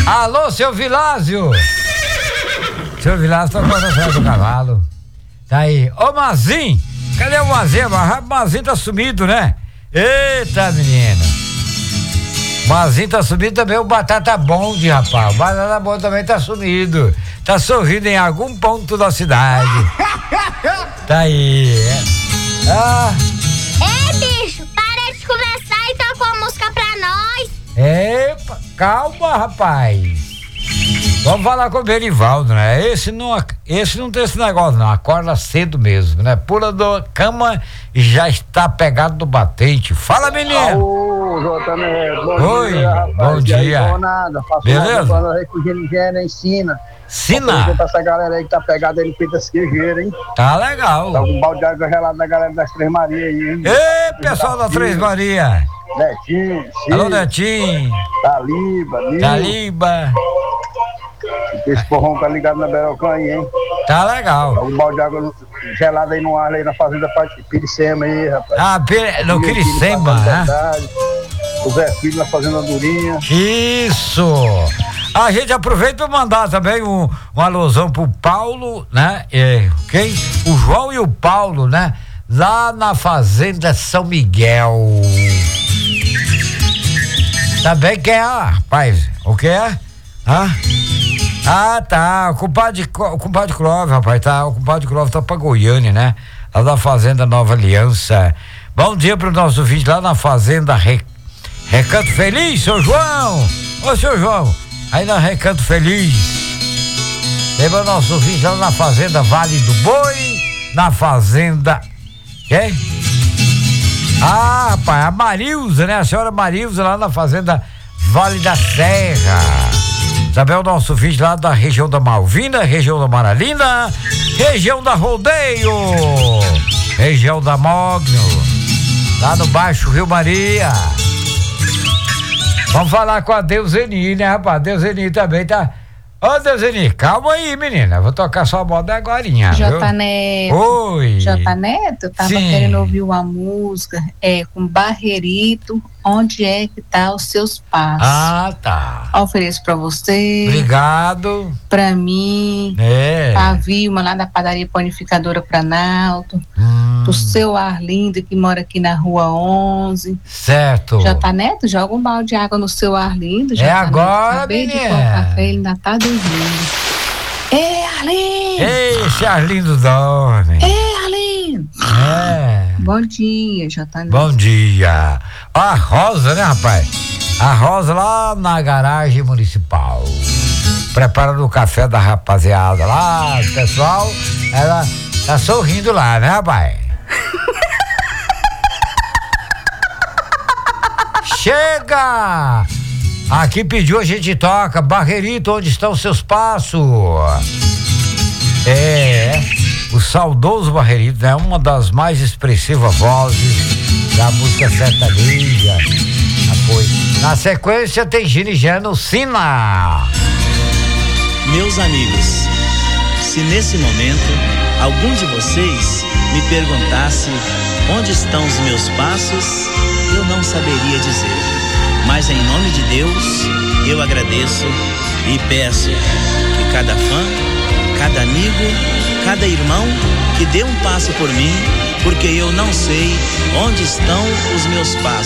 Alô, seu Vilásio! Seu Vilásio tá correndo atrás do cavalo. Tá aí. Ô, Mazinho! Cadê o Mazinho? O Mazinho tá sumido, né? Eita, menina! Mazinho tá sumido também, o Batata Bonde, rapaz. O Batata Bonde também tá sumido. Tá sorrindo em algum ponto da cidade. Tá aí. Ei, bicho, para de conversar e toca uma música pra nós. Epa, calma, rapaz. Vamos falar com o Berivaldo, né? Esse não tem esse negócio, não. Acorda cedo mesmo, né? Pula da cama e já está pegado do batente. Fala, menino! Ô, Jota Neto, Oi, dia, rapaz. bom dia. Nada, faço Beleza? nada aí com o Gênio ensina. Sina! Pra essa galera aí que tá pegada aí no peito das queijeiras, hein? Tá legal. Tá com um balde de água gelada da galera das Três Marias aí, hein? Ei, pessoal da Três Maria! Netinho, Alô, Netinho! Taliba, Taliba! Esse porrão tá ligado na Berocã aí, hein? Tá legal. Tá um balde de água gelada aí no ar, aí na fazenda Piricema aí, rapaz. No Piricema, né? O Zé Filho na fazenda Durinha. Isso! A gente aproveita para mandar também um alusão pro Paulo, né? Quem? O João e o Paulo, né? Lá na fazenda São Miguel. Também quem é, rapaz? O que é? Tá, o compadre Clóvis, rapaz, tá, o compadre Clóvis tá pra Goiânia, né? Lá da fazenda Nova Aliança. Bom dia pro nosso vídeo lá na fazenda Recanto Feliz, seu João! Ô, seu João, aí na Recanto Feliz. Lembra o nosso vídeo lá na fazenda Vale do Boi, na fazenda... Quem? Rapaz, a Marilza, né? A senhora Marilza lá na fazenda Vale da Serra. Também o nosso vídeo lá da região da Malvina, região da Maralina, região da Rodeio, região da Mogno, lá no Baixo Rio Maria. Vamos falar com a Deuseni, né, rapaz? A Deuseni também tá... Ô, Deuseni, calma aí, menina. Vou tocar sua moda agorinha, Jota Neto. Oi. Jota Neto, eu tava querendo ouvir uma música com Barreirito, onde é que tá os seus passos? Tá. Ofereço pra você. Obrigado. Pra mim. Pra Vilma, lá da padaria panificadora Planalto. Pro seu Arlindo, que mora aqui na rua 11. Certo. Jota Neto, joga um balde de água no seu Arlindo. Agora, acabei menina. de pôr um café, ele ainda tá dormindo. Ei, Arlindo! Esse Arlindo dorme. Ei, Arlindo! Bom dia, Jota Neto. Bom dia. A Rosa, né, rapaz? A Rosa lá na garagem municipal. Preparando o café da rapaziada lá, pessoal. Ela tá sorrindo lá, né, rapaz? Chega! Aqui pediu, a gente toca. Barreirito, onde estão seus passos? O saudoso Barreirito, né? Uma das mais expressivas vozes da música sertaneja. Na sequência tem Ginigiano Sina. Meus amigos, se nesse momento algum de vocês me perguntasse onde estão os meus passos, eu não saberia dizer. Mas em nome de Deus, eu agradeço e peço que cada fã, cada amigo, cada irmão que dê um passo por mim, porque eu não sei onde estão os meus passos.